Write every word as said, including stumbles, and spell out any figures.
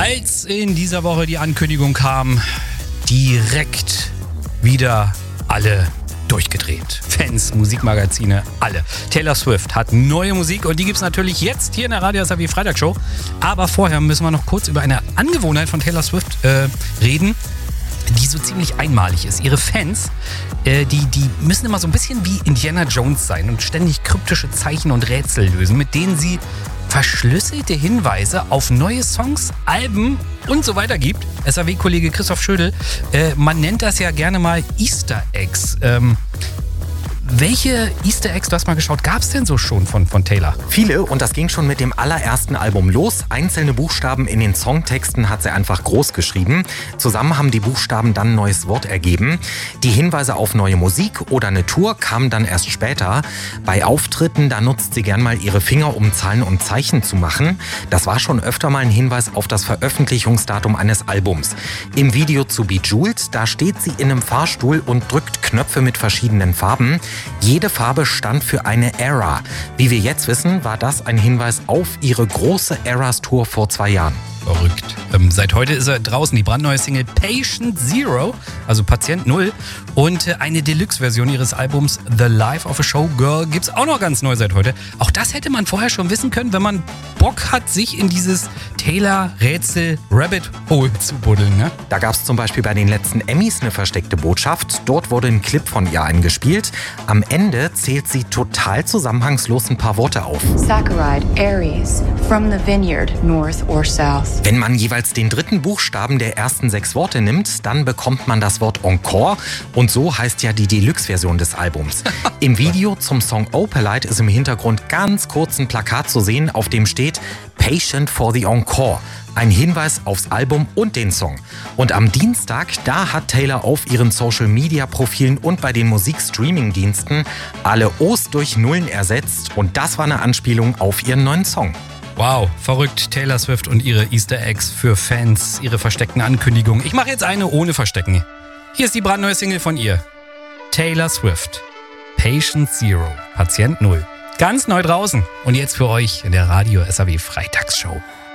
Als in dieser Woche die Ankündigung kam, direkt wieder alle durchgedreht. Fans, Musikmagazine, alle. Taylor Swift hat neue Musik und die gibt es natürlich jetzt hier in der Radio S R W Freitagshow. Aber vorher müssen wir noch kurz über eine Angewohnheit von Taylor Swift äh, reden, die so ziemlich einmalig ist. Ihre Fans, äh, die, die müssen immer so ein bisschen wie Indiana Jones sein und ständig kryptische Zeichen und Rätsel lösen, mit denen sie verschlüsselte Hinweise auf neue Songs, Alben und so weiter gibt. S R W-Kollege Christoph Schödel, äh, man nennt das ja gerne mal Easter Eggs. Ähm, Welche Easter Eggs, du hast mal geschaut, gab es denn so schon von, von Taylor? Viele, und das ging schon mit dem allerersten Album los. Einzelne Buchstaben in den Songtexten hat sie einfach groß geschrieben. Zusammen haben die Buchstaben dann ein neues Wort ergeben. Die Hinweise auf neue Musik oder eine Tour kamen dann erst später. Bei Auftritten, da nutzt sie gern mal ihre Finger, um Zahlen und Zeichen zu machen. Das war schon öfter mal ein Hinweis auf das Veröffentlichungsdatum eines Albums. Im Video zu Bejeweled, da steht sie in einem Fahrstuhl und drückt Knöpfe mit verschiedenen Farben. Jede Farbe stand für eine Era. Wie wir jetzt wissen, war das ein Hinweis auf ihre große Eras-Tour vor zwei Jahren. Verrückt. Ähm, seit heute ist er draußen, die brandneue Single Patient Zero, also Patient Null. Und äh, eine Deluxe-Version ihres Albums The Life of a Showgirl gibt's auch noch ganz neu seit heute. Auch das hätte man vorher schon wissen können, wenn man Bock hat, sich in dieses Taylor-Rätsel-Rabbit-Hole zu buddeln. Ne? Da gab's zum Beispiel bei den letzten Emmys eine versteckte Botschaft. Dort wurde ein Clip von ihr eingespielt. Am Ende zählt sie total zusammenhangslos ein paar Worte auf. Saccharide, Aries, from the vineyard, north or south. Wenn man jeweils den dritten Buchstaben der ersten sechs Worte nimmt, dann bekommt man das Wort Encore. Und so heißt ja die Deluxe-Version des Albums. Im Video zum Song Opalite ist im Hintergrund ganz kurz ein Plakat zu sehen, auf dem steht Patient for the Encore. Ein Hinweis aufs Album und den Song. Und am Dienstag, da hat Taylor auf ihren Social-Media-Profilen und bei den Musikstreaming-Diensten alle O's durch Nullen ersetzt. Und das war eine Anspielung auf ihren neuen Song. Wow, verrückt. Taylor Swift und ihre Easter Eggs für Fans, ihre versteckten Ankündigungen. Ich mache jetzt eine ohne Verstecken. Hier ist die brandneue Single von ihr. Taylor Swift. Patient Zero. Patient Null. Ganz neu draußen. Und jetzt für euch in der Radio S R W Freitagsshow.